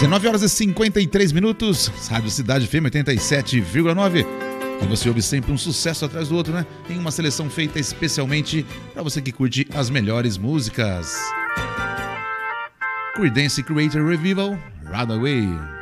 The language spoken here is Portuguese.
19 horas e 53 minutos, Rádio Cidade FM 87,9. E você ouve sempre um sucesso atrás do outro, né? Em uma seleção feita especialmente para você que curte as melhores músicas. Creedence Clearwater Revival, Runaway.